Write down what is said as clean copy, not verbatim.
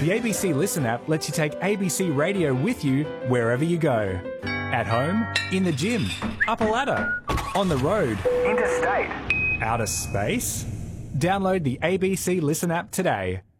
The ABC Listen app lets you take ABC Radio with you wherever you go. At home, in the gym, up a ladder, on the road, interstate, outer space. Download the ABC Listen app today.